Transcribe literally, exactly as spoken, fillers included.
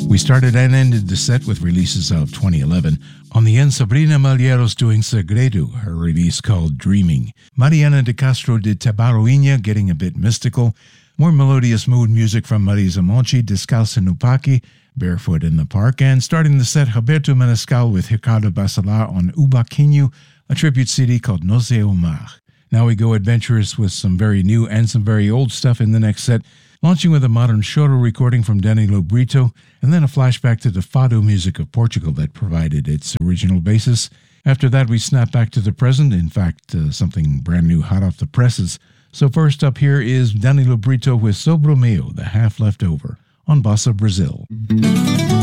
We started and ended the set with releases of twenty eleven. On the end, Sabrina Malheiros doing Segredo, her release called Dreaming. Mariana de Castro did Tabaroinha, getting a bit mystical. More melodious mood music from Marisa Monte, Descalça no Parque, Barefoot in the Park. And starting the set, Roberto Menescal with Ricardo Bacelar on Ubaquinho, a tribute C D called Nos e o Mar. Now we go adventurous with some very new and some very old stuff in the next set, launching with a modern choro recording from Danilo Brito, and then a flashback to the fado music of Portugal that provided its original basis. After that, we snap back to the present, in fact, uh, something brand new hot off the presses. So first up here is Danilo Brito with Sobre o Meu, the half left over, on Bossa Brazil.